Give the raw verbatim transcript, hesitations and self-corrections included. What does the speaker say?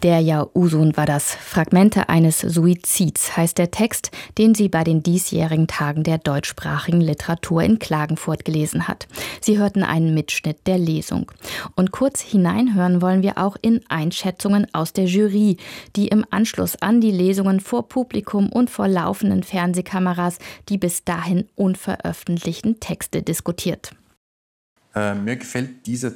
Der Usun war das. Fragmente eines Suizids heißt der Text, den sie bei den diesjährigen Tagen der deutschsprachigen Literatur in Klagenfurt gelesen hat. Sie hörten einen Mitschnitt der Lesung. Und kurz hineinhören wollen wir auch in Einschätzungen aus der Jury, die im Anschluss an die Lesungen vor Publikum und vor laufenden Fernsehkameras die bis dahin unveröffentlichten Texte diskutiert. Äh, mir gefällt dieser